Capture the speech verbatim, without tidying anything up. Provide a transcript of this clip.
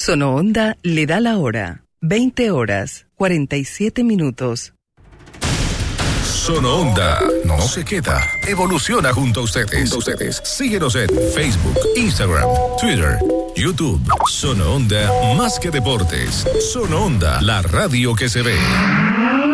Sonoonda le da la hora. veinte horas, cuarenta y siete minutos. Sonoonda no se queda, evoluciona junto a ustedes. Junto a ustedes. Síguenos en Facebook, Instagram, Twitter, YouTube. Sonoonda más que deportes. Sonoonda, la radio que se ve.